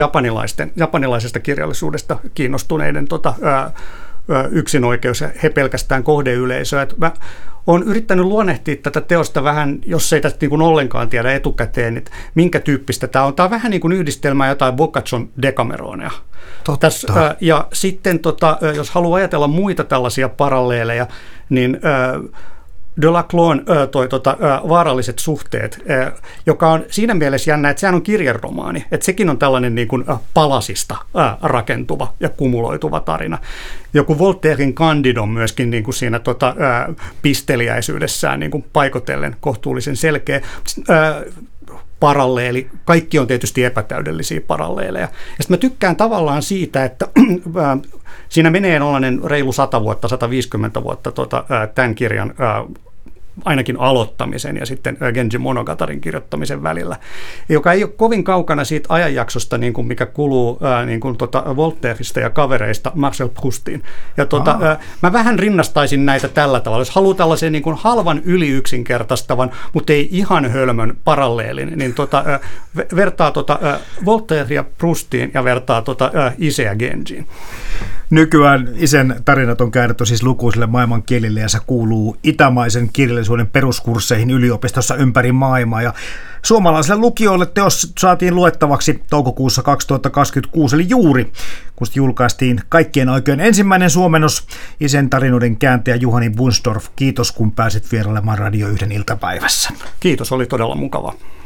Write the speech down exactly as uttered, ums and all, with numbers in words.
japanilaisten, japanilaisesta kirjallisuudesta kiinnostuneiden tota, ää, yksinoikeus ja he pelkästään kohdeyleisöä. Mä olen yrittänyt luonnehtia tätä teosta vähän, jos ei tästä niin kuin ollenkaan tiedä etukäteen, että minkä tyyppistä tämä on. Tämä on vähän niin kuin yhdistelmä jotain Boccaccion Decameronia. Tässä, ää, ja sitten tota, jos haluaa ajatella muita tällaisia paralleeleja, niin ää, Delacloen toi tota, vaaralliset suhteet, ää, joka on siinä mielessä jännä, että sehän on kirjaromaani, että sekin on tällainen niin kuin palasista ää, rakentuva ja kumuloituva tarina. Joku Voltairen Candide on myöskin niin kuin siinä tota, ää, pisteliäisyydessään niin kuin paikotellen kohtuullisen selkeä. Ää, paralleeli. Kaikki on tietysti epätäydellisiä paralleeleja. Ja sitten mä tykkään tavallaan siitä, että siinä menee nollainen reilu sata vuotta, sata viisikymmentä vuotta tota, tämän kirjan ainakin aloittamisen ja sitten Genji Monogatarin kirjoittamisen välillä, joka ei ole kovin kaukana siitä ajanjaksosta, niin kuin mikä kuluu ää, niin kuin tota Voltaireista ja kavereista Marcel Proustiin. Ja tota, ää, mä vähän rinnastaisin näitä tällä tavalla. Jos haluaa tällaisen niin kuin halvan yliyksinkertaistavan, mutta ei ihan hölmön paralleelin, niin tota, ää, vertaa tota, ää, Voltaire ja Proustiin ja vertaa tota, ää, Ise ja Genjiin. Nykyään Isen tarinat on käännetty siis lukuisille maailmankielille ja se kuuluu itämaisen kirjallisuuden peruskursseihin yliopistossa ympäri maailmaa. Ja suomalaisille lukijoille teos saatiin luettavaksi toukokuussa kaksituhattakaksikymmentäkuusi, eli juuri kun julkaistiin kaikkien aikojen ensimmäinen suomennos. Isen tarinoiden kääntäjä Juhani Bundstorff, kiitos kun pääsit vierailemaan Radio yhden iltapäivässä. Kiitos, oli todella mukava.